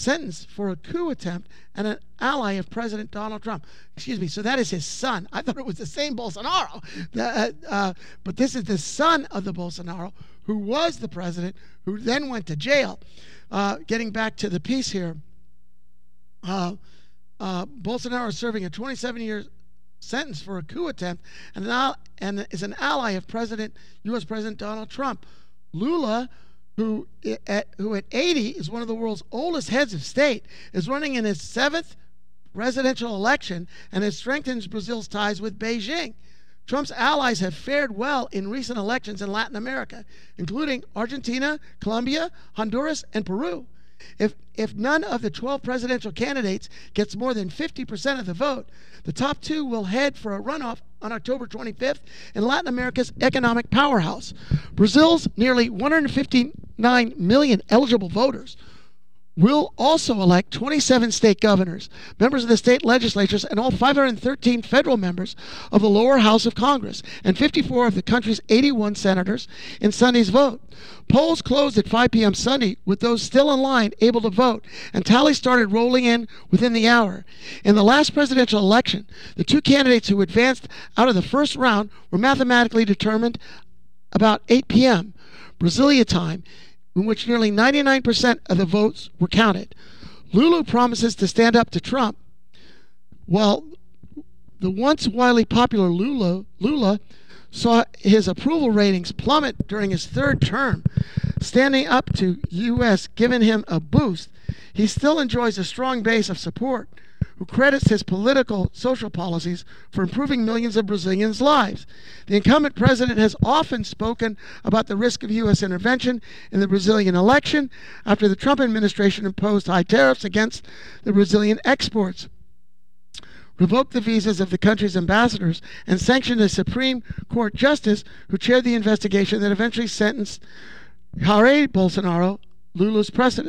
sentenced for a coup attempt and an ally of President Donald Trump. Excuse me, so that is his son. I thought it was the same Bolsonaro. But this is the son of the Bolsonaro who was the president, who then went to jail. Getting back to the piece here, Bolsonaro is serving a 27-year sentence for a coup attempt and is an ally of U.S. President Donald Trump. Lula, who at 80 is one of the world's oldest heads of state, is running in his 7th presidential election and has strengthened Brazil's ties with Beijing. Trump's allies have fared well in recent elections in Latin America, including Argentina, Colombia, Honduras, and Peru. If none of the 12 presidential candidates gets more than 50% of the vote, the top two will head for a runoff on October 25th in Latin America's economic powerhouse. Brazil's nearly 159 million eligible voters will also elect 27 state governors, members of the state legislatures, and all 513 federal members of the lower house of Congress, and 54 of the country's 81 senators in Sunday's vote. Polls closed at 5 p.m. Sunday with those still in line able to vote, and tallies started rolling in within the hour. In the last presidential election, the two candidates who advanced out of the first round were mathematically determined about 8 p.m. Brasilia time, in which nearly 99% of the votes were counted. Lula promises to stand up to Trump, while the once widely popular Lula saw his approval ratings plummet during his third term, standing up to U.S. giving him a boost. He still enjoys a strong base of support, who credits his political social policies for improving millions of Brazilians' lives. The incumbent president has often spoken about the risk of U.S. intervention in the Brazilian election after the Trump administration imposed high tariffs against the Brazilian exports, revoked the visas of the country's ambassadors, and sanctioned a Supreme Court justice who chaired the investigation that eventually sentenced Jair Bolsonaro, Lula's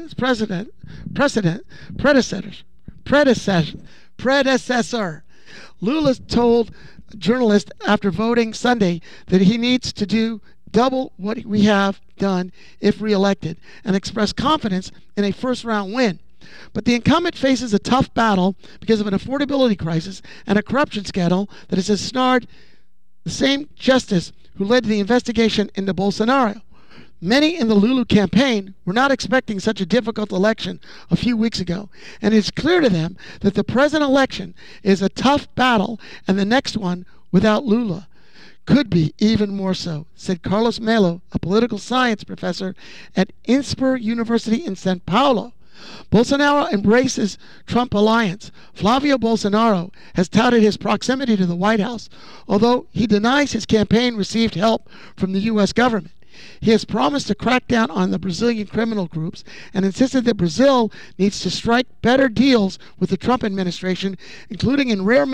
predecessor. Lula told journalists after voting Sunday that he needs to do double what we have done if reelected, and expressed confidence in a first-round win. But the incumbent faces a tough battle because of an affordability crisis and a corruption scandal that has ensnared the same justice who led to the investigation into Bolsonaro. Many in the Lula campaign were not expecting such a difficult election a few weeks ago, and it's clear to them that the present election is a tough battle, and the next one without Lula could be even more so, said Carlos Melo, a political science professor at INSPER University in Sao Paulo. Bolsonaro embraces Trump alliance. Flavio Bolsonaro has touted his proximity to the White House, although he denies his campaign received help from the U.S. government. He has promised to crack down on the Brazilian criminal groups and insisted that Brazil needs to strike better deals with the Trump administration, including in rare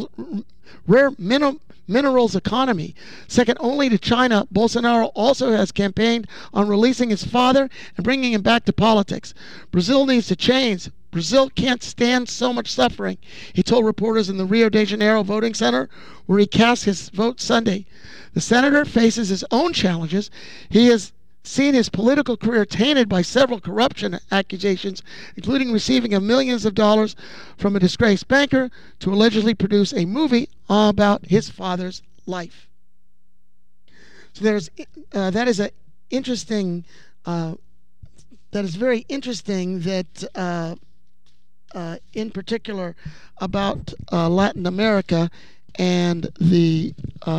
minerals economy. Second only to China, Bolsonaro also has campaigned on releasing his father and bringing him back to politics. Brazil needs to change. Brazil can't stand so much suffering, he told reporters in the Rio de Janeiro voting center, where he cast his vote Sunday. The senator faces his own challenges. He has seen his political career tainted by several corruption accusations, including receiving millions of dollars from a disgraced banker to allegedly produce a movie about his father's life. So that is very interesting that in particular about Latin America and the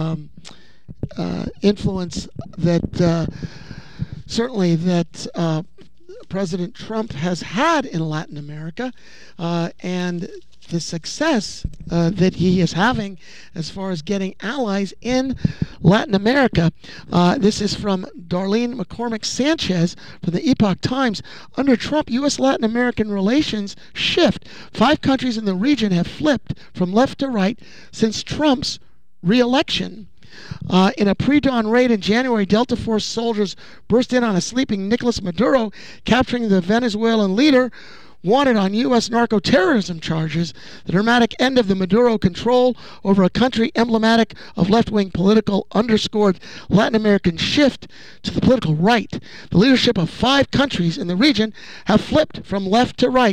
influence that certainly that President Trump has had in Latin America, and the success that he is having as far as getting allies in Latin America. This is from Darlene McCormick Sanchez from the Epoch Times. Under Trump, U.S.-Latin American relations shift. 5 countries in the region have flipped from left to right since Trump's re-election. In a pre-dawn raid in January, Delta Force soldiers burst in on a sleeping Nicolas Maduro, capturing the Venezuelan leader wanted on U.S. narco-terrorism charges. The dramatic end of the Maduro control over a country emblematic of left-wing political underscored Latin American shift to the political right. The leadership of 5 countries in the region have flipped from left to right